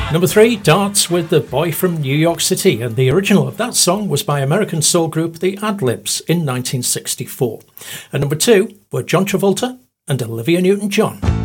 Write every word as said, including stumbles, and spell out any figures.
Number three, Darts with The Boy from New York City, and the original of that song was by American soul group The Adlibs in nineteen sixty-four. And number two were John Travolta and Olivia Newton-John.